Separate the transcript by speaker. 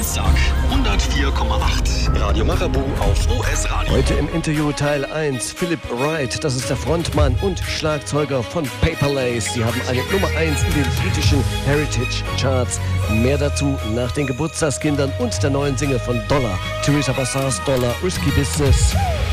Speaker 1: Geburtstag. 104,8. Radio Marabu auf OS Radio.
Speaker 2: Heute im Interview Teil 1 Philip Wright, das ist der Frontmann und Schlagzeuger von Paper Lace. Sie haben eine Nummer 1 in den britischen Heritage Charts. Mehr dazu nach den Geburtstagskindern und der neuen Single von Dollar, Teresa Bassars Dollar, Risky Business.